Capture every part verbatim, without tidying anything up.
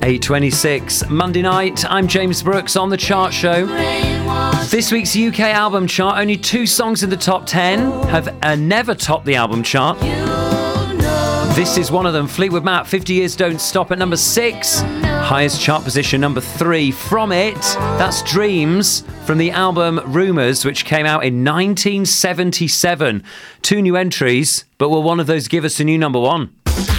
eight twenty-six, Monday night. I'm James Brooks on The Chart Show. This week's U K album chart, only two songs in the top ten have uh, never topped the album chart. This is one of them, Fleetwood Mac, fifty years Don't Stop at number six. Highest chart position, number three. From it, that's Dreams from the album Rumours, which came out in nineteen seventy-seven. Two new entries, but will one of those give us a new number one?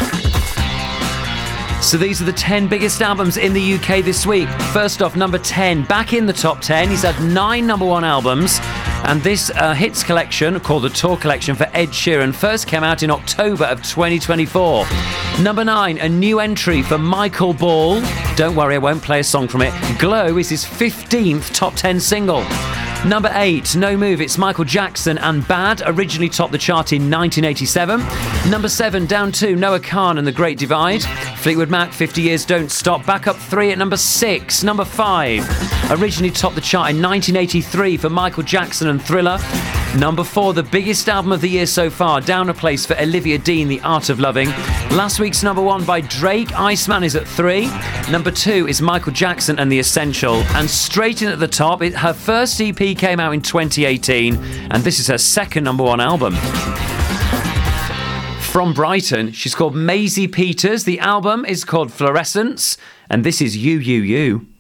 So these are the ten biggest albums in the U K this week. First off, number ten, back in the top ten. He's had nine number one albums. And this uh, hits collection, called the Tour Collection for Ed Sheeran, first came out in October of twenty twenty-four. Number nine, a new entry for Michael Ball. Don't worry, I won't play a song from it. Glow is his fifteenth top ten single. Number eight, No Move, it's Michael Jackson and Bad, originally topped the chart in nineteen eighty-seven. Number seven, down two, Noah Kahan and The Great Divide. Fleetwood Mac, fifty years Don't Stop, back up three at number six. Number five, originally topped the chart in nineteen eighty-three for Michael Jackson and Thriller. Number four, the biggest album of the year so far, down a place for Olivia Dean, The Art of Loving. Last week's number one by Drake, Iceman, is at three. Number two is Michael Jackson and The Essential. And straight in at the top, it, her first E P came out in twenty eighteen, and this is her second number one album. From Brighton, she's called Maisie Peters. The album is called Fluorescence, and this is You, You, You.